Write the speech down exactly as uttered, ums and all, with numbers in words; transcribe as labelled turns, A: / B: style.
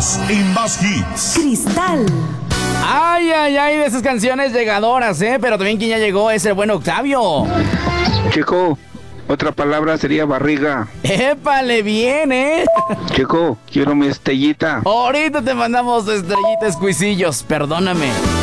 A: más en Más Hits.
B: Cristal.
C: Ay, ay, ay, de esas canciones llegadoras, ¿eh? Pero también quien ya llegó es el buen Octavio.
D: Checo, otra palabra sería barriga.
C: ¡Épale, bien, eh!
D: Checo, quiero mi estrellita.
C: Ahorita te mandamos estrellitas, cuisillos, perdóname.